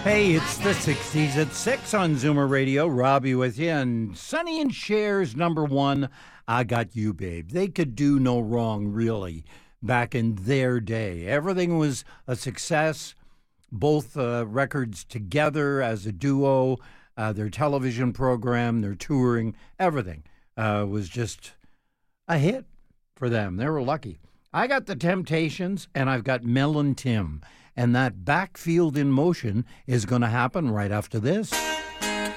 Hey, it's the 60s at 6 on Zoomer Radio. Robbie with you. And Sonny and Cher's number one, I Got You, Babe. They could do no wrong, really, back in their day. Everything was a success. Both records together as a duo, their television program, their touring, everything was just a hit for them. They were lucky. I got the Temptations, and I've got Mel and Tim. And that Backfield in Motion is going to happen right after this.